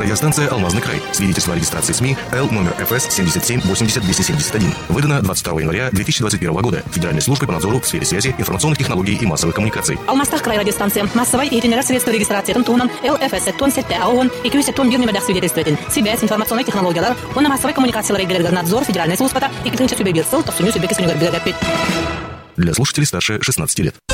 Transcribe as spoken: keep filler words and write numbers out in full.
Радиостанция «Алмазный край». Свидетельство о регистрации СМИ Л номер эф эс семьдесят семь восемьдесят двести семьдесят один. Выдано двадцать второго января две тысячи двадцать первого года Федеральной службой по надзору в сфере связи, информационных технологий и массовых коммуникаций. Алмастах край радиостанция. Массовой и генерация средства регистрации Тунтунан Л эф эс тон сетте аогон и кюсе тон бирни медах свидетельствует. Связь, информационные технологии, он массовой коммуникации регулярный надзор Федеральной службы и клинча субъект сыл, то все нюсы беки сунюгар бегапит. Для слушателей старше шестнадцати лет.